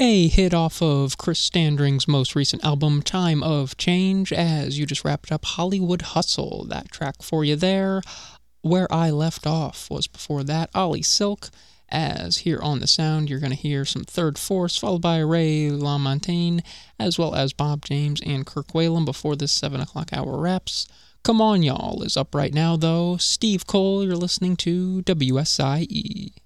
A hit off of Chris Standring's most recent album, Time of Change, as you just wrapped up Hollywood Hustle. That track for you there. Where I Left Off was before that, Ollie Silk, as here on The Sound you're going to hear some Third Force, followed by Ray LaMontagne, as well as Bob James and Kirk Whalum before this 7 o'clock hour wraps. Come On Y'all is up right now, though. Steve Cole, you're listening to WSIE.